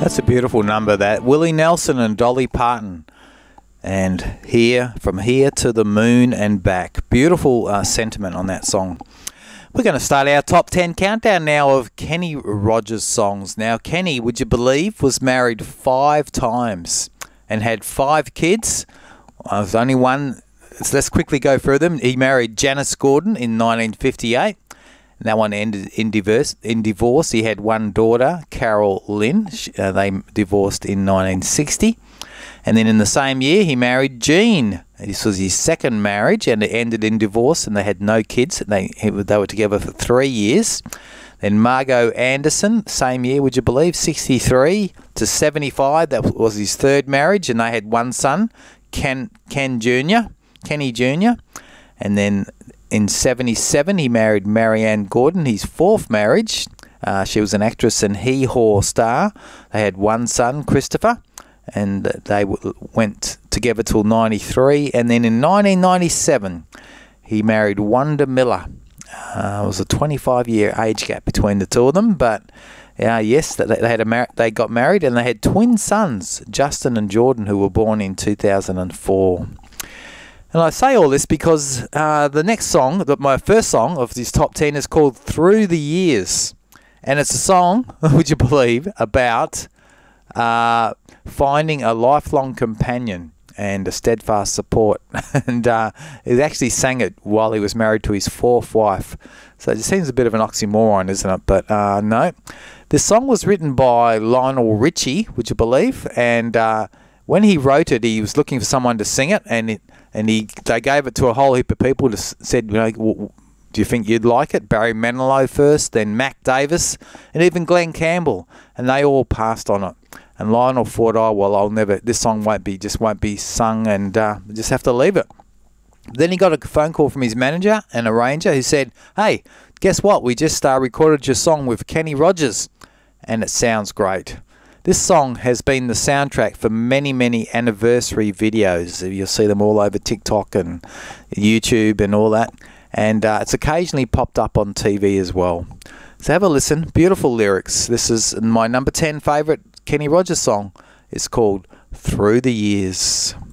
That's a beautiful number, that. Willie Nelson and Dolly Parton. And From Here to the Moon and Back. Beautiful sentiment on that song. We're going to start our top 10 countdown now of Kenny Rogers songs. Now, Kenny, would you believe, was married 5 times and had 5 kids. There's only one. So let's quickly go through them. He married Janice Gordon in 1958. And that one ended in divorce. He had one daughter, Carol Lynn. They divorced in 1960. And then in the same year, he married Jean. This was his second marriage, and it ended in divorce, and they had no kids. They were together for 3 years. Then Margot Anderson, same year, would you believe, 63 to 75. That was his third marriage, and they had one son, Kenny Jr. And then in 77, he married Marianne Gordon, his fourth marriage. She was an actress and hee-haw star. They had one son, Christopher, and they went together till 93. And then in 1997, he married Wanda Miller. It was a 25-year age gap between the two of them, but yes, they got married, and they had twin sons, Justin and Jordan, who were born in 2004. And I say all this because the next song, my first song of this top 10, is called Through the Years. And it's a song, would you believe, about finding a lifelong companion and a steadfast support. And he actually sang it while he was married to his fourth wife. So it seems a bit of an oxymoron, isn't it? But no. This song was written by Lionel Richie, would you believe? And when he wrote it, he was looking for someone to sing it, and they gave it to a whole heap of people. Said, do you think you'd like it? Barry Manilow first, then Mac Davis, and even Glenn Campbell, and they all passed on it. And Lionel thought, this song won't be sung, and just have to leave it. Then he got a phone call from his manager and arranger who said, hey, guess what? We just recorded your song with Kenny Rogers, and it sounds great. This song has been the soundtrack for many, many anniversary videos. You'll see them all over TikTok and YouTube and all that. And it's occasionally popped up on TV as well. So have a listen. Beautiful lyrics. This is my number 10 favourite Kenny Rogers song. It's called Through the Years.